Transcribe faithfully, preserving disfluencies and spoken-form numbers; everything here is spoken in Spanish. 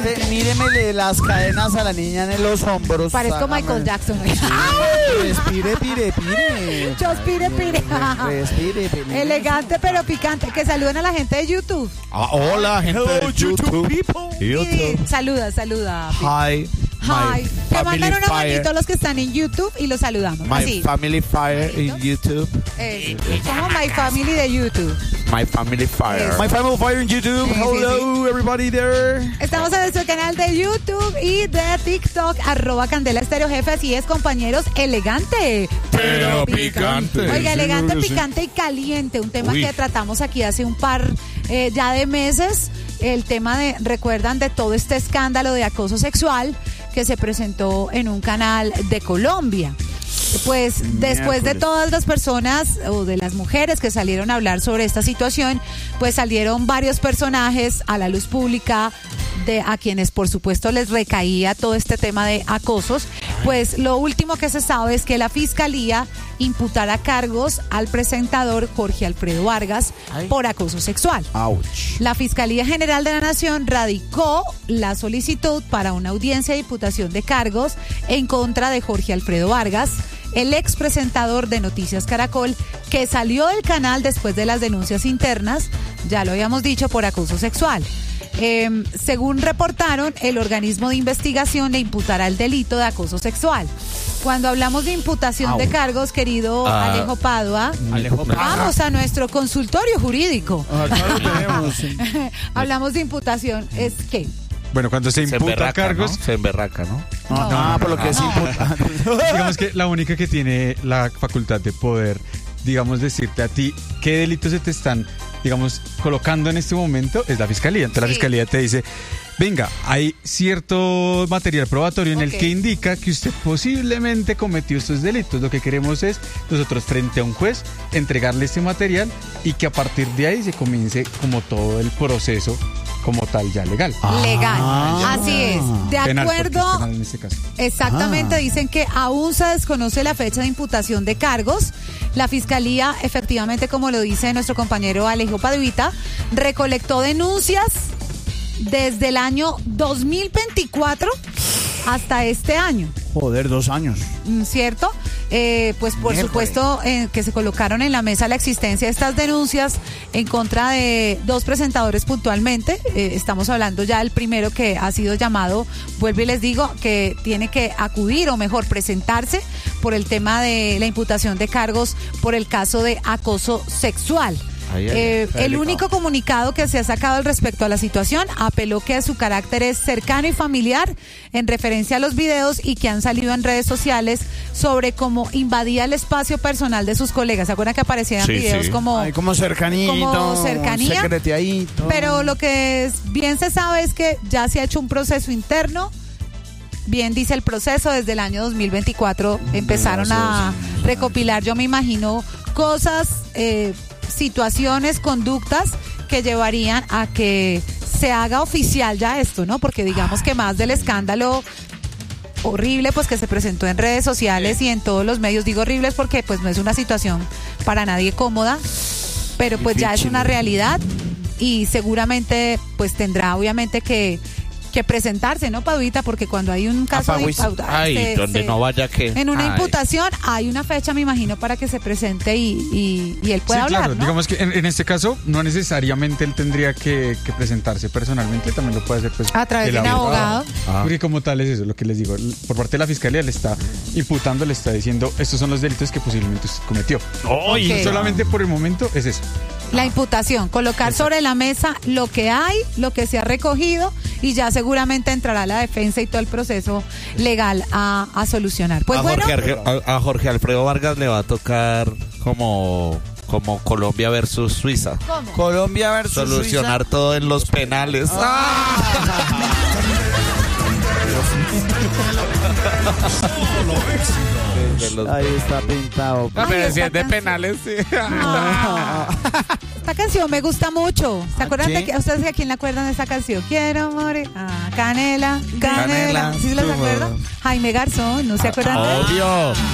Míremele las cadenas a la niña en los hombros. Parezco Hágame. Michael Jackson. Respire, pire, pire. Chospire, pire. Respire, pire. Elegante pero picante. Que saluden a la gente de YouTube. Ah, hola, gente Hello, de YouTube. people. YouTube. Sí, saluda, saluda. Hi. Hi. Que Family mandan una Fire. manito a los que están en YouTube y los saludamos. My Así. Family Fire in YouTube. Eso. Como My Family de YouTube. My Family Fire. Eso. My Family Fire in YouTube. Sí, sí, Hello, everybody there. Estamos en nuestro canal de YouTube y de TikTok, arroba Candela Estéreo Jefe. Así es, compañeros, elegante. Pero picante. Oiga, elegante, Sí, sí. picante y caliente. Un tema Uy. que tratamos aquí hace un par eh, ya de meses. El tema de, recuerdan, de todo este escándalo de acoso sexual que se presentó en un canal de Colombia. Pues después de Miércoles. todas las personas o de las mujeres que salieron a hablar sobre esta situación, pues salieron varios personajes a la luz pública de a quienes por supuesto les recaía todo este tema de acosos. Pues lo último que se sabe es que la fiscalía imputará cargos al presentador Jorge Alfredo Vargas Ay. por acoso sexual. Ouch. La Fiscalía General de la Nación radicó la solicitud para una audiencia de imputación de cargos en contra de Jorge Alfredo Vargas, el ex presentador de Noticias Caracol, que salió del canal después de las denuncias internas, ya lo habíamos dicho, por acoso sexual. Eh, según reportaron, el organismo de investigación le imputará el delito de acoso sexual. Cuando hablamos de imputación de cargos, querido Ah. Alejo Padua, Alejo vamos a nuestro consultorio jurídico. Acá lo tenemos. sí. Hablamos de imputación, ¿es qué? Bueno, cuando se Se imputa emberraca, cargos, ¿no? Se emberraca, ¿no? Ah, No, ah, no, por lo no, que es no. importante. digamos que la única que tiene la facultad de poder, digamos, decirte a ti qué delitos se te están, digamos, colocando en este momento es la fiscalía. Entonces Sí. la fiscalía te dice, venga, hay cierto material probatorio en Ok. el que indica que usted posiblemente cometió estos delitos. Lo que queremos es nosotros frente a un juez entregarle este material y que a partir de ahí se comience como todo el proceso como tal ya legal. Legal. Ah. Así es. De Penal, porque es acuerdo. penal en este caso. Exactamente, Ah. dicen que aún se desconoce la fecha de imputación de cargos. La fiscalía, efectivamente, como lo dice nuestro compañero Alejo Paduita, recolectó denuncias desde el año dos mil veinticuatro hasta este año. Joder, dos años. Mm, ¿Cierto? Eh, pues por Miércoles. supuesto eh, que se colocaron en la mesa la existencia de estas denuncias en contra de dos presentadores puntualmente. Eh, estamos hablando ya del primero que ha sido llamado, vuelvo y les digo, que tiene que acudir o mejor presentarse por el tema de la imputación de cargos por el caso de acoso sexual. Ay, ay, Eh, ay, el delicado. único comunicado que se ha sacado al respecto a la situación apeló que su carácter es cercano y familiar en referencia a los videos y que han salido en redes sociales sobre cómo invadía el espacio personal de sus colegas. ¿Se acuerdan que aparecían Sí, videos sí. como... Ay, como cercanito. como cercanía. Secreteadito. Pero lo que es- bien se sabe es que ya se ha hecho un proceso interno. Bien dice el proceso, desde el año dos mil veinticuatro empezaron a recopilar, yo me imagino, cosas, eh, situaciones, conductas que llevarían a que se haga oficial ya esto, ¿no? Porque digamos que más del escándalo horrible pues que se presentó en redes sociales y en todos los medios, digo horribles porque pues no es una situación para nadie cómoda, pero pues ya es una realidad y seguramente pues tendrá obviamente que que presentarse, ¿no, Paduita? Porque cuando hay un caso de Apaguis- impauta- Ay, se- donde se- no vaya que. en una Ay. imputación hay una fecha, me imagino, para que se presente y, y, y él pueda Sí, hablar, claro. ¿no? Digamos que en, en este caso no necesariamente él tendría que, que presentarse personalmente, también lo puede hacer pues A través el de un abogado. Ah. Porque como tal es eso, lo que les digo, por parte de la fiscalía le está imputando, le está diciendo estos son los delitos que posiblemente usted cometió. Ay, Ok. Solamente por el momento es eso. La imputación, colocar sobre la mesa lo que hay, lo que se ha recogido y ya seguramente entrará la defensa y todo el proceso legal a, a solucionar. Pues a, bueno, Jorge, a, a Jorge Alfredo Vargas le va a tocar como, como Colombia versus Suiza. ¿cómo? Colombia versus Solucionar todo en los penales. De los- Suiza. Ahí está pintado. Ah, pero Ay, si es esta de canción. penales, sí. Ah, esta canción me gusta mucho. ¿Se ¿Ah, acuerdan sí? de que ustedes a quién le acuerdan de esta canción? Quiero morir. Ah, Canela, Canela. Canela, ¿Sí se las tú. acuerdan? Jaime Garzón, ¿no se acuerdan de él? Obvio.